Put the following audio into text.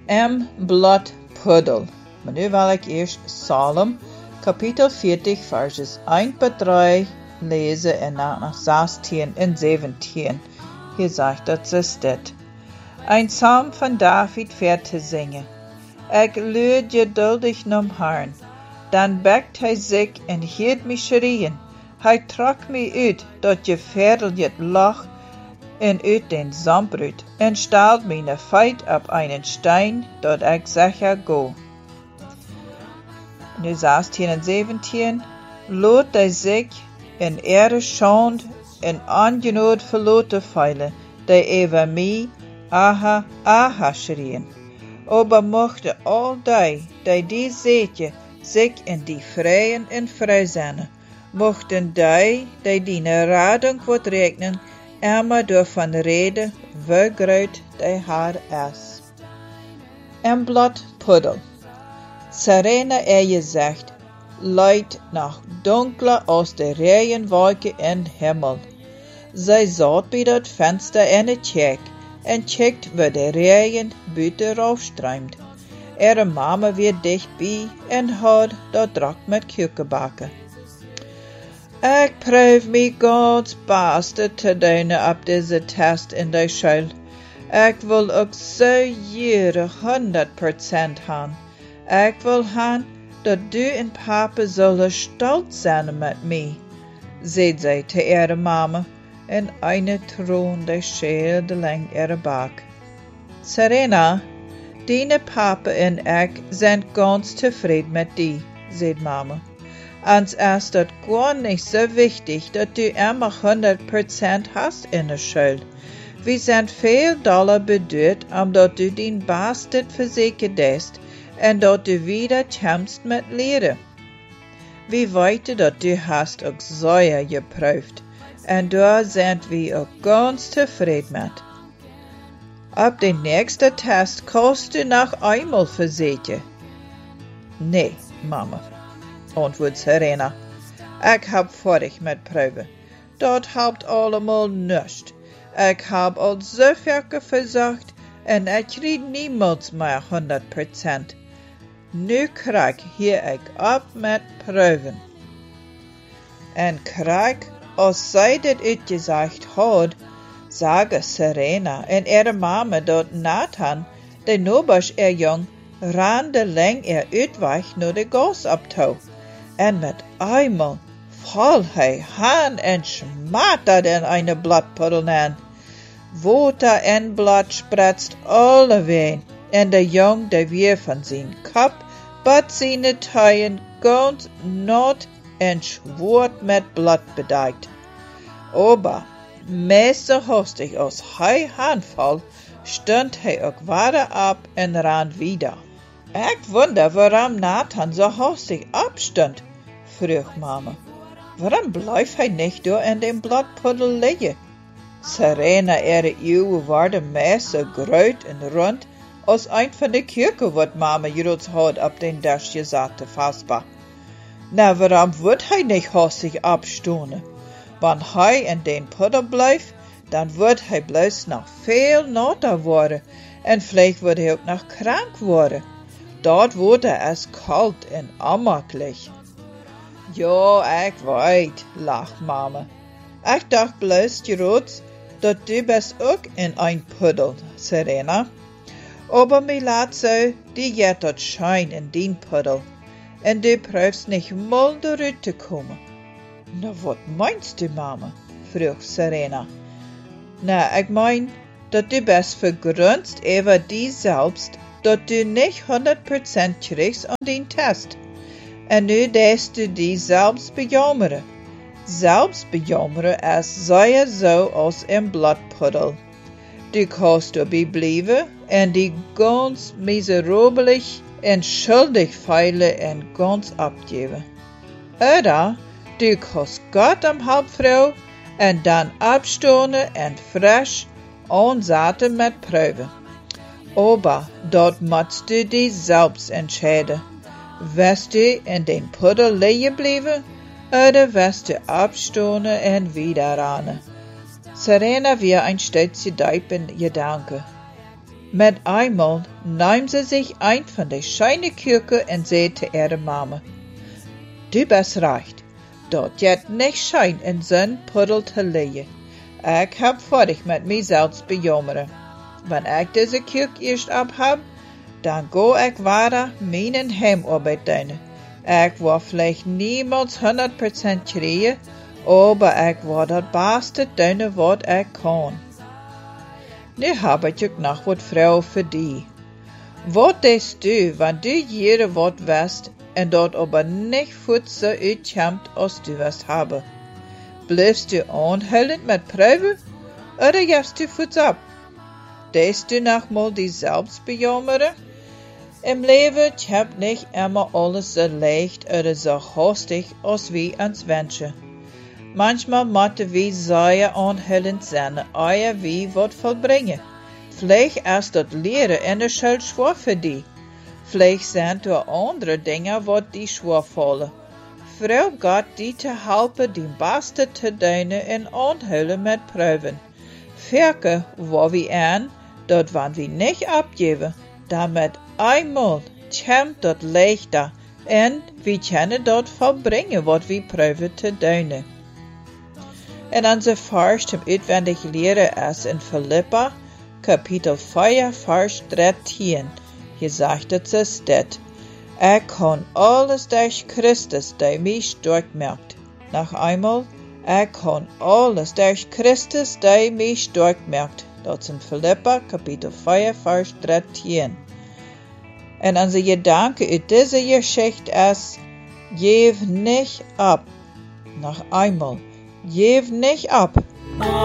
bladpuddel. Maar nu wil ik eerst Psalm, kapitel 40, verses 1-3 lezen en naar 16 en 17. Hier sagt dat is dit. Ein Psalm van David ver te zingen. Ik luid geduldig nom Herrn. Dan bekt hij zich en hield mij schrien. Hij trok mij uit, dat je verdeljet lach en uit den Zambrut, en stelt mijn feit op einen Stein, dat ik sicher go. Nu 16 en 17. Lot hij zich in Ehre schond en angenood verloten feilen, die over mij, aha, aha schrien. Aber mochte all die zeetje, zich in die vrijen en vrij zijn, mochten die radung wordt rekenen, immer door van reden, wie groot die haar is. En bladpuddel. Serena je zegt, leidt nach dunkler als de regenwolken in Himmel. Zij zat bij dat venster in het kerk en checkt waar de regen buiten raufstruimt. Ihre mama weer dichtbij en had dat drak met keukenbakken. Ik proef mij ganz beste te doen op deze test in de school. Ik wil ook zo jere 100% gaan. Ik wil gaan dat du en papa zullen stolz zijn met mij, zei zij te ihre mama, en eine troonde scheelde lang ihre bak. Serena, deine papa en ik zijn ganz tevreden met die, zei mama. Ons is dat gar niet zo wichtig dat du immer 100% hast in de school. We zijn veel dollar beduurd omdat du den Bastard verzekerd en dat du wieder kämpfst met leren. We weten dat du hast ook zeer geprüft en daar zijn we ook ganz tevreden met. Op de nächste test kost du nog einmal verzekerd. Nee, mama, antwoordt Serena. Ik heb vorig met proeven. Dat helpt allemaal niets. Ik heb al zoveel verzocht en ik krijg niemals meer 100%. Nu krijg hier ik op met proeven. En krijg, als zij dit uitgezegd had, sagen Serena en ihre mama dat Nathan, de nobers jong, rande lang uitweg naar de gas optouw. En met eenmaal val hij haan en smattert in eine bladpuddel aan. Water en blad spritzt alleween, en de jong die weer van zijn kop, bat zijn tuien ganz nat en zwart met blad bedekt. Aber meester hastig als hij aanval, stond hij ook water op en ran wieder. Ik wonder waarom Nathan zo hastig opstond, vroeg mama. Waarom blijft hij niet door in den bladpuddel liggen? Serena ihre ogen waren meestal groot en rond als een van de keuken wat mama juist had op den Tisch gezet vastbar. Nou, waarom wordt hij niet hastig opstonden? Wanneer hij in den puddel blijft, dan wordt hij bloos nog veel natter worden en vielleicht wordt hij ook nog krank worden. Dort wordt es kalt en onmakkelijk. Ja, ik weet, lacht mama. Ik dacht bloos juist dat du bist ook in een puddel, Serena. Aber mij laat zo, die jet dat schijn in die puddel. En du proefst niet mal eruit te komen. Nou, wat meinst du, mama? vroeg Serena. Nou, ik mein, dat du best vergrunst over die selbst, dat du niet 100% krijgst aan den test. En nu deest du die selbst bejammeren. Selbst bejammeren is zeer zo als een bladpuddel. Du kannst erbij blijven en die ganz miserabelig en schuldig feilen en ganz abgeven. Oder du kannst Gott am Halbvrouw en dan opstonen en frisch aanzetten met proeven. Aber dat moet du die selbst entscheiden. Wirst du in den puddel liggen blijven, oder wirst du opstonen en wieder ranen? Serena weer een steeds diep in gedanken. Met einmal nahm sie sich ein von der scheine Kirche und sagte zu ihrer Mama, du bist recht, dort jet nicht schein in zo'n puddel te liggen. Ik heb fertig met mijzelf bejommeren. Wanneer ik deze kirk eerst ab heb, dan go ik weiter mijn heimarbeit doen. Ik wil vielleicht niemals 100% kriegen, aber ik wil het beste doen wat ik kan. Nu heb ik nog wat vrouw voor die. Wat denkst du, wanneer du jeder wat wist en dat aber nicht goed so uitkomt als du was hebben? Blijfst du aanhoudend met pruimen, oder gibst du voets ab? Denkst du noch mal die selbst bejammeren? Im Leben kommt nicht immer alles so leicht oder so hastig, als wir uns wünschen. Manchmal müssen wir sehr aanhoudend sein, ehe wir was vollbringen. Vielleicht ist das Lehren in der Schule schwer für dich. Vielleicht sind da andere Dinge, die die schwer fallen. Frau Gott die te helpen die beste te doen en aanhouden met proeven. Verke waar we aan, dat wanneer we niet abgeven, damit einmal komt dat leichter en we kunnen dat volbrengen wat we proeven te doen. En onze vers zum uitwendig leren is in Philippa, Kapitel 4, vers 13. Hier sagt es dit. Ik kan alles durch Christus, der mich stark macht. Noch einmal, ik kan alles durch Christus, der mich stark macht. Dat is in Philippa, Kapitel 4, vers 13. En onze gedanke uit deze Geschichte is, geef nicht ab. Noch einmal, geef nicht ab.